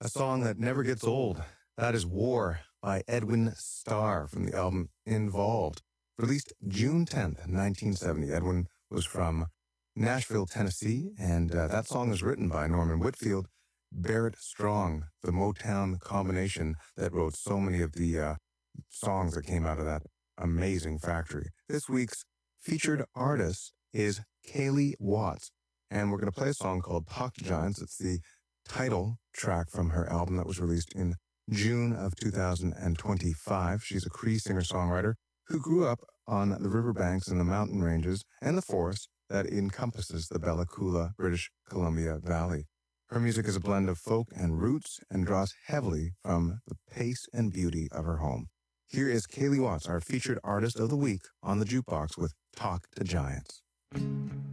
A song that never gets old. That is War by Edwin Starr from the album Involved. Released June 10th, 1970. Edwin was from Nashville, Tennessee, and that song is written by Norman Whitfield, Barrett Strong, the Motown combination that wrote so many of the songs that came out of that amazing factory. This week's featured artist is Kaylee Watts, and we're going to play a song called Talk to Giants. It's the title track from her album that was released in June of 2025. She's a Cree singer-songwriter who grew up on the riverbanks and the mountain ranges and the forest that encompasses the Bella Coola, British Columbia Valley. Her music is a blend of folk and roots and draws heavily from the pace and beauty of her home. Here is Kaylee Watts, our featured artist of the week on the Jukebox with Talk to Giants.